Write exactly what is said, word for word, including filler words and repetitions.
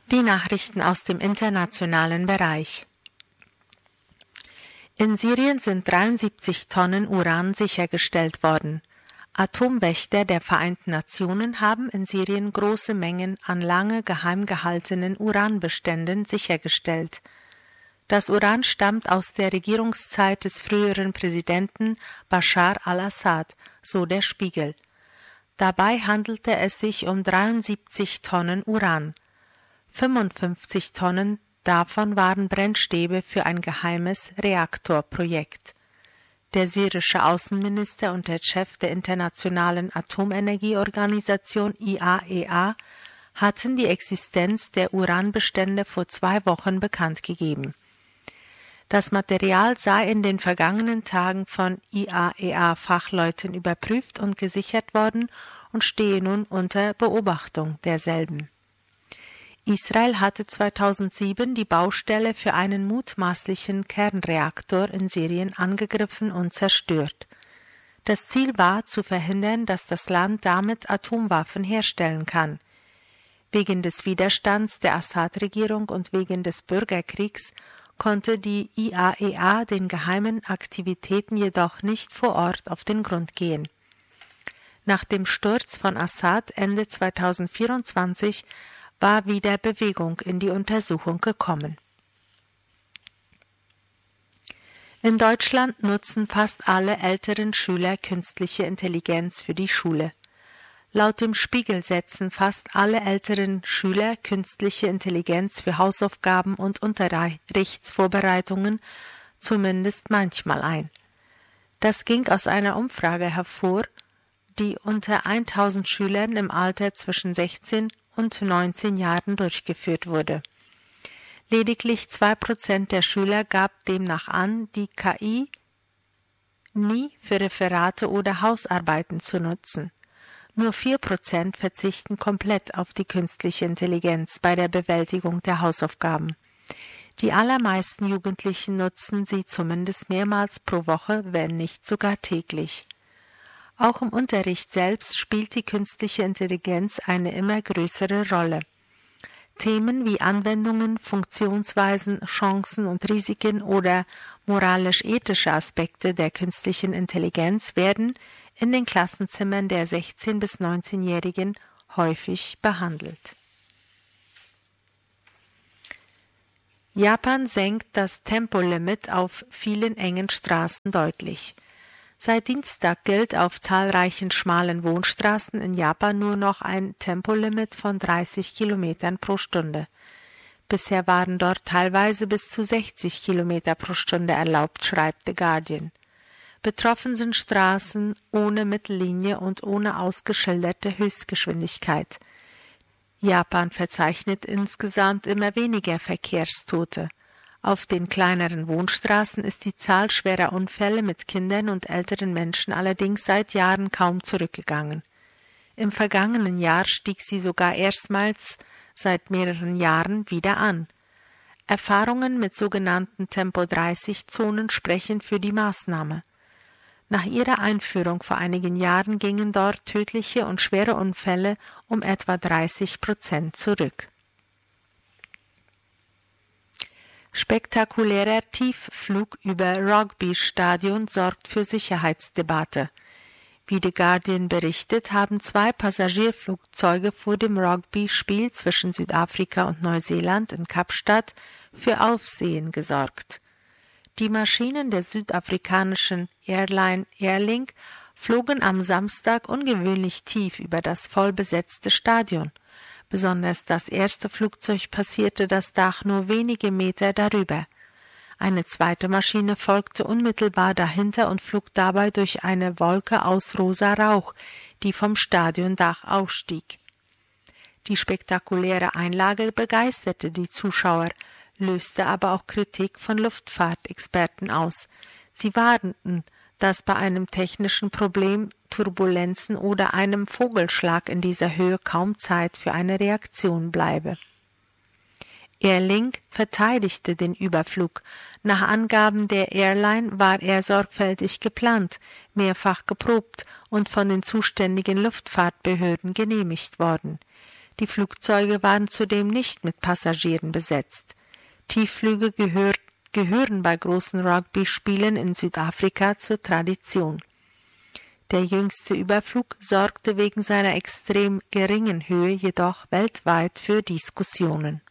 Die Nachrichten aus dem internationalen Bereich. In Syrien sind dreiundsiebzig Tonnen Uran sichergestellt worden. Atomwächter der Vereinten Nationen haben in Syrien große Mengen an lange geheim gehaltenen Uranbeständen sichergestellt. Das Uran stammt aus der Regierungszeit des früheren Präsidenten Bashar al-Assad, so der Spiegel. Dabei handelte es sich um dreiundsiebzig Tonnen Uran. fünfundfünfzig Tonnen davon waren Brennstäbe für ein geheimes Reaktorprojekt. Der syrische Außenminister und der Chef der Internationalen Atomenergieorganisation I A E A hatten die Existenz der Uranbestände vor zwei Wochen bekannt gegeben. Das Material sei in den vergangenen Tagen von I A E A-Fachleuten überprüft und gesichert worden und stehe nun unter Beobachtung derselben. Israel hatte zweitausendsieben die Baustelle für einen mutmaßlichen Kernreaktor in Syrien angegriffen und zerstört. Das Ziel war, zu verhindern, dass das Land damit Atomwaffen herstellen kann. Wegen des Widerstands der Assad-Regierung und wegen des Bürgerkriegs konnte die I A E A den geheimen Aktivitäten jedoch nicht vor Ort auf den Grund gehen. Nach dem Sturz von Assad Ende zweitausendvierundzwanzig war wieder Bewegung in die Untersuchung gekommen. In Deutschland nutzen fast alle älteren Schüler künstliche Intelligenz für die Schule. Laut dem Spiegel setzen fast alle älteren Schüler künstliche Intelligenz für Hausaufgaben und Unterrichtsvorbereitungen zumindest manchmal ein. Das ging aus einer Umfrage hervor, die unter tausend Schülern im Alter zwischen sechzehn und neunzehn Jahren durchgeführt wurde. Lediglich zwei Prozent der Schüler gab demnach an, die K I nie für Referate oder Hausarbeiten zu nutzen. Nur vier Prozent verzichten komplett auf die künstliche Intelligenz bei der Bewältigung der Hausaufgaben. Die allermeisten Jugendlichen nutzen sie zumindest mehrmals pro Woche, wenn nicht sogar täglich. Auch im Unterricht selbst spielt die künstliche Intelligenz eine immer größere Rolle. Themen wie Anwendungen, Funktionsweisen, Chancen und Risiken oder moralisch-ethische Aspekte der künstlichen Intelligenz werden in den Klassenzimmern der sechzehn- bis neunzehnjährigen häufig behandelt. Japan senkt das Tempolimit auf vielen engen Straßen deutlich. Seit Dienstag gilt auf zahlreichen schmalen Wohnstraßen in Japan nur noch ein Tempolimit von dreißig Kilometern pro Stunde. Bisher waren dort teilweise bis zu sechzig Kilometer pro Stunde erlaubt, schreibt The Guardian. Betroffen sind Straßen ohne Mittellinie und ohne ausgeschilderte Höchstgeschwindigkeit. Japan verzeichnet insgesamt immer weniger Verkehrstote. Auf den kleineren Wohnstraßen ist die Zahl schwerer Unfälle mit Kindern und älteren Menschen allerdings seit Jahren kaum zurückgegangen. Im vergangenen Jahr stieg sie sogar erstmals seit mehreren Jahren wieder an. Erfahrungen mit sogenannten Tempo dreißig Zonen sprechen für die Maßnahme. Nach ihrer Einführung vor einigen Jahren gingen dort tödliche und schwere Unfälle um etwa dreißig Prozent zurück. Spektakulärer Tiefflug über Rugby-Stadion sorgt für Sicherheitsdebatte. Wie The Guardian berichtet, haben zwei Passagierflugzeuge vor dem Rugby-Spiel zwischen Südafrika und Neuseeland in Kapstadt für Aufsehen gesorgt. Die Maschinen der südafrikanischen Airline Airlink flogen am Samstag ungewöhnlich tief über das vollbesetzte Stadion. Besonders das erste Flugzeug passierte das Dach nur wenige Meter darüber. Eine zweite Maschine folgte unmittelbar dahinter und flog dabei durch eine Wolke aus rosa Rauch, die vom Stadiondach aufstieg. Die spektakuläre Einlage begeisterte die Zuschauer, löste aber auch Kritik von Luftfahrtexperten aus. Sie warnten, dass bei einem technischen Problem, Turbulenzen oder einem Vogelschlag in dieser Höhe kaum Zeit für eine Reaktion bleibe. Airlink verteidigte den Überflug. Nach Angaben der Airline war er sorgfältig geplant, mehrfach geprobt und von den zuständigen Luftfahrtbehörden genehmigt worden. Die Flugzeuge waren zudem nicht mit Passagieren besetzt. Tiefflüge gehör, gehören bei großen Rugby-Spielen in Südafrika zur Tradition. Der jüngste Überflug sorgte wegen seiner extrem geringen Höhe jedoch weltweit für Diskussionen.